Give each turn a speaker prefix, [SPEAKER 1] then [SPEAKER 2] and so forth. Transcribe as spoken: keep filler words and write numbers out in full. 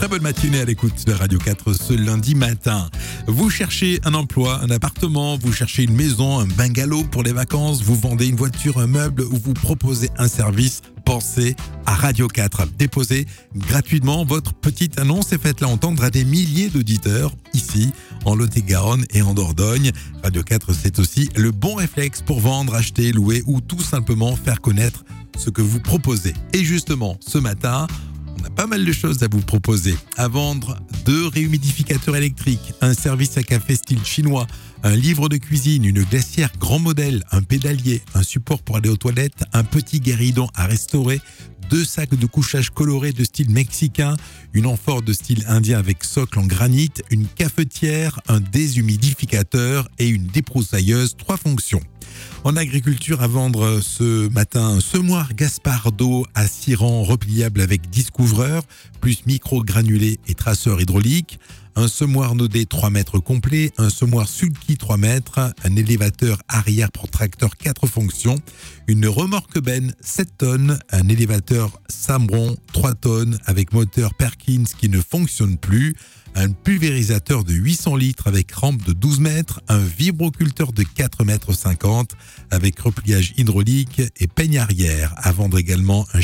[SPEAKER 1] Très bonne matinée à l'écoute de Radio quatre ce lundi matin. Vous cherchez un emploi, un appartement, vous cherchez une maison, un bungalow pour les vacances, vous vendez une voiture, un meuble ou vous proposez un service, pensez à Radio quatre. Déposez gratuitement votre petite annonce et faites-la entendre à des milliers d'auditeurs ici en Lot-et-Garonne et en Dordogne. Radio quatre, c'est aussi le bon réflexe pour vendre, acheter, louer ou tout simplement faire connaître ce que vous proposez. Et justement, ce matin, on a pas mal de choses à vous proposer. À vendre deux réhumidificateurs électriques, un service à café style chinois, un livre de cuisine, une glacière grand modèle, un pédalier, un support pour aller aux toilettes, un petit guéridon à restaurer, deux sacs de couchage colorés de style mexicain, une amphore de style indien avec socle en granit, une cafetière, un déshumidificateur et une débroussailleuse, trois fonctions. En agriculture, à vendre ce matin, un semoir Gaspardo à six rangs repliable avec dix couvreurs, plus micro-granulé et traceur hydraulique, un semoir Nodé trois mètres complet, un semoir Sulky trois mètres, un élévateur arrière pour tracteur quatre fonctions, une remorque benne sept tonnes, un élévateur Samron trois tonnes avec moteur Perkins qui ne fonctionne plus, un pulvérisateur de huit cents litres avec rampe de douze mètres, un vibroculteur de quatre mètres cinquante avec repliage hydraulique et peigne arrière. À vendre également un